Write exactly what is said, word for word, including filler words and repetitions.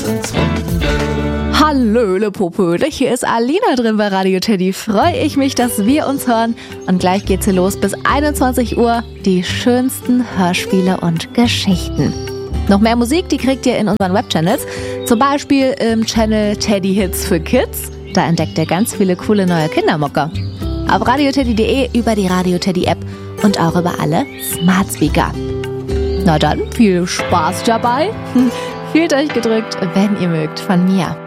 ins Wunder. Hallöle Popöle, hier ist Alina drin bei Radio Teddy. Freue ich mich, dass wir uns hören. Und gleich geht's hier los bis einundzwanzig Uhr. Die schönsten Hörspiele und Geschichten. Noch mehr Musik, die kriegt ihr in unseren Webchannels. Zum Beispiel im Channel Teddy Hits für Kids. Da entdeckt ihr ganz viele coole neue Kindermucke. Auf radioteddy punkt de, über die Radio Teddy App und auch über alle Smart Speaker. Na dann, viel Spaß dabei. Fühlt euch gedrückt, wenn ihr mögt, von mir.